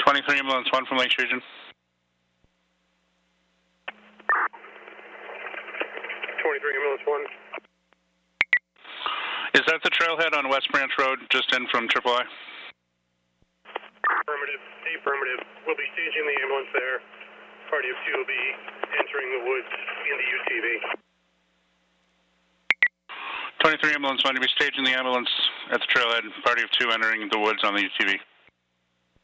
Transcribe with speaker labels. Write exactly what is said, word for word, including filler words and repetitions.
Speaker 1: twenty-three ambulance one from Lakes Region.
Speaker 2: twenty-three ambulance one.
Speaker 1: Is that the trailhead on West Branch Road, just in from Triple I?
Speaker 2: Affirmative. Affirmative. We'll be staging the ambulance there. Party of two will be entering the woods in the U T V.
Speaker 1: twenty-three ambulance one to be staging the ambulance at the trailhead. Party of two entering the woods on the U T V.